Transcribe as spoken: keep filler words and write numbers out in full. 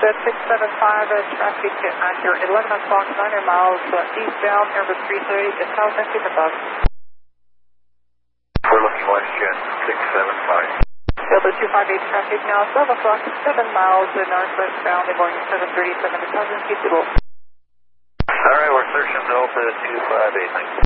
at six seven five, uh, traffic on your eleven o'clock, nine hundred miles uh, eastbound, Airbus three thirty, is thousand feet above. We're looking WestJet six seven five. Delta two five eight, traffic now, twelve o'clock, seven miles uh, northwestbound, and Boeing seven thirty-seven, is thousand feet below. All right, we're searching Delta two five eight, thanks.